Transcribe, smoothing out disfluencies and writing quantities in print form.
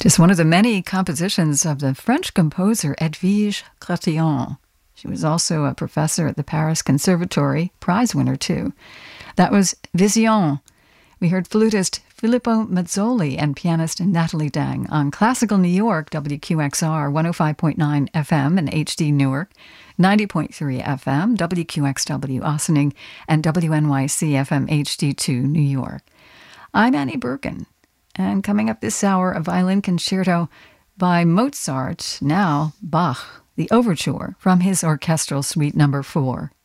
Just one of the many compositions of the French composer Edwige Chatillon. She was also a professor at the Paris Conservatory, prize winner too. That was Vision. We heard flutist Filippo Mazzoli and pianist Natalie Dang on Classical New York, WQXR 105.9 FM in HD Newark, 90.3 FM, WQXW Ossining, and WNYC FM HD2 New York. I'm Annie Bergen, and coming up this hour, a violin concerto by Mozart, now Bach, the Overture from his Orchestral Suite No. 4.